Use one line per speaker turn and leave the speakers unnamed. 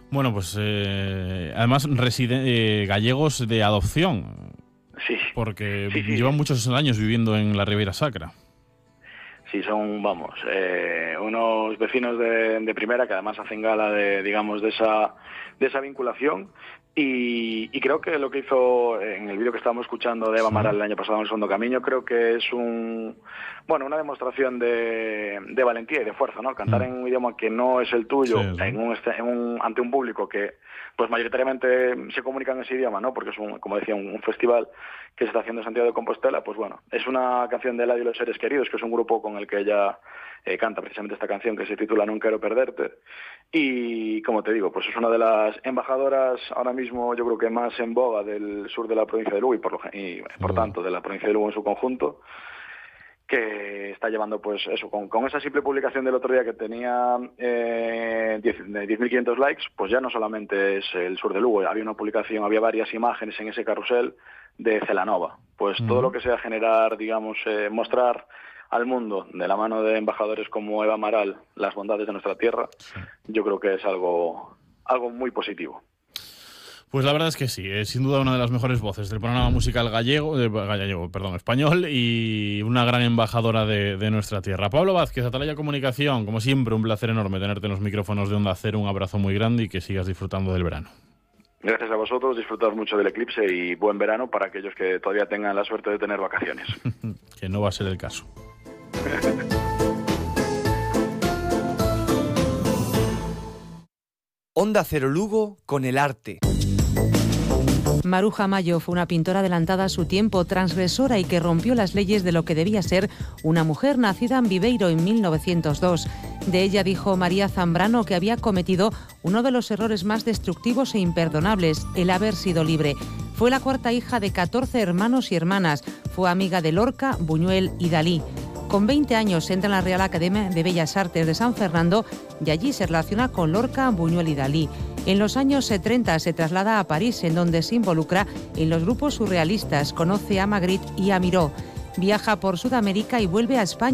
Bueno, pues además gallegos de adopción,
Sí.
porque
Sí.
llevan muchos años viviendo en la Ribeira Sacra.
Sí, son, vamos, unos vecinos de primera que además hacen gala de, digamos, de esa vinculación. Y creo que lo que hizo en el vídeo que estábamos escuchando de Eva Amaral el año pasado en el Segundo Camino, creo que es una demostración de valentía y de fuerza, ¿no? Cantar en un idioma que no es el tuyo,
Sí.
ante un público que pues mayoritariamente se comunica en ese idioma, ¿no? Porque es como decía, un festival que se está haciendo en Santiago de Compostela. Pues bueno, es una canción de Eladio y los Seres Queridos, que es un grupo con el que ella canta precisamente esta canción que se titula No quiero perderte. Y como te digo, pues es una de las embajadoras ahora mismo, yo creo que más en boga del sur de la provincia de Lugo y por tanto de la provincia de Lugo en su conjunto, que está llevando pues eso, con esa simple publicación del otro día que tenía 10.500 likes, pues ya no solamente es el sur de Lugo, había varias imágenes en ese carrusel de Celanova. Pues todo lo que sea generar, digamos, mostrar al mundo, de la mano de embajadores como Eva Amaral, las bondades de nuestra tierra, yo creo que es algo muy positivo.
Pues la verdad es que sí, es sin duda una de las mejores voces del panorama musical español, y una gran embajadora de nuestra tierra. Pablo Vázquez, Atalaya Comunicación, como siempre, un placer enorme tenerte en los micrófonos de Onda Cero, un abrazo muy grande y que sigas disfrutando del verano.
Gracias a vosotros, disfrutad mucho del eclipse y buen verano para aquellos que todavía tengan la suerte de tener vacaciones.
Que no va a ser el caso.
Onda Cero Lugo con el arte.
Maruja Mayo fue una pintora adelantada a su tiempo, transgresora y que rompió las leyes de lo que debía ser una mujer nacida en Viveiro en 1902. De ella dijo María Zambrano que había cometido uno de los errores más destructivos e imperdonables, el haber sido libre. Fue la cuarta hija de 14 hermanos y hermanas. Fue amiga de Lorca, Buñuel y Dalí. Con 20 años entra en la Real Academia de Bellas Artes de San Fernando y allí se relaciona con Lorca, Buñuel y Dalí. En los años 30 se traslada a París, en donde se involucra en los grupos surrealistas, conoce a Magritte y a Miró. Viaja por Sudamérica y vuelve a España.